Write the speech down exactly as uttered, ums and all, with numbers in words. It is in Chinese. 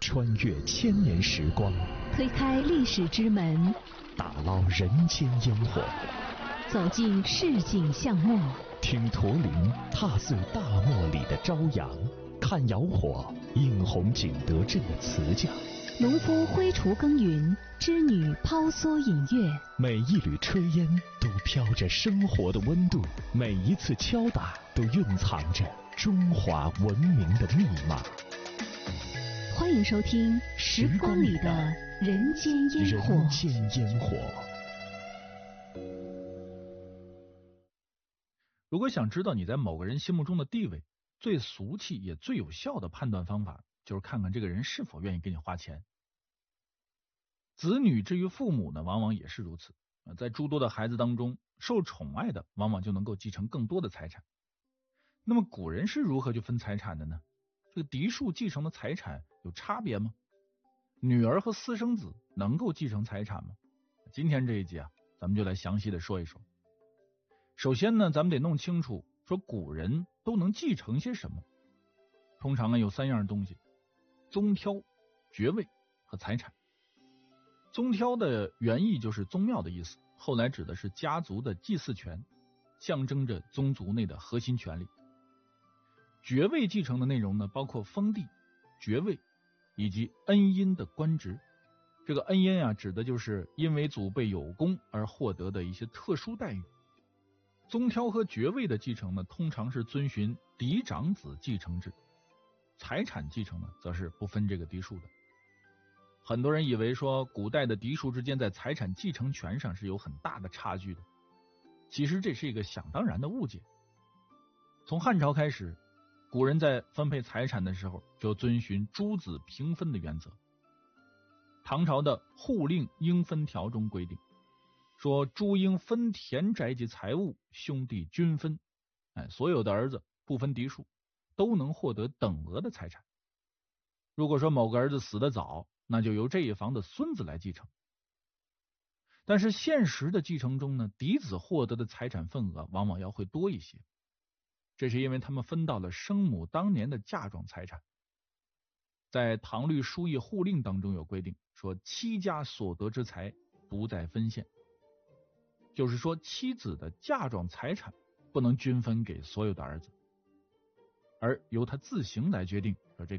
穿越千年时光， 推开历史之门， 打捞人间烟火， 走进市井巷陌， 听驼铃踏碎大漠里的朝阳，看窑火映红景德镇的瓷匠， 农夫挥锄耕耘，织女抛梭引乐。 每一缕炊烟都飘着生活的温度，每一次敲打都蕴藏着中华文明的密码。 欢迎收听《时光里的人间烟火》。 人间烟火。 如果想知道你在某个人心目中的地位，最俗气也最有效的判断方法，就是看看这个人是否愿意给你花钱。子女至于父母呢，往往也是如此。在诸多的孩子当中，受宠爱的往往就能够继承更多的财产。那么古人是如何去分财产的呢？这个嫡庶继承的财产有差别吗？女儿和私生子能够继承财产吗？今天这一集啊，咱们就来详细的说一说。首先呢，咱们得弄清楚说古人都能继承些什么。通常啊有三样东西：宗挑、爵位和财产。宗挑的原意就是宗庙的意思，后来指的是家族的祭祀权，象征着宗族内的核心权力。爵位继承的内容呢，包括封地、爵位以及恩荫的官职。这个恩荫啊，指的就是因为祖辈有功而获得的一些特殊待遇。宗挑和爵位的继承呢，通常是遵循嫡长子继承制，财产继承呢，则是不分这个嫡庶的。很多人以为说古代的嫡庶之间在财产继承权上是有很大的差距的，其实这是一个想当然的误解。从汉朝开始，古人在分配财产的时候就遵循诸子平分的原则。唐朝的户令应分条中规定说，诸应分田宅及财物，兄弟均分。哎，所有的儿子不分嫡庶，都能获得等额的财产。如果说某个儿子死得早，那就由这一房的孙子来继承。但是现实的继承中呢，嫡子获得的财产份额往往要会多一些，这是因为他们分到了生母当年的嫁妆财产。在唐律书议户令当中有规定说，妻家所得之财不再分现，就是说妻子的嫁妆财产不能均分给所有的儿子，而由他自行来决定说这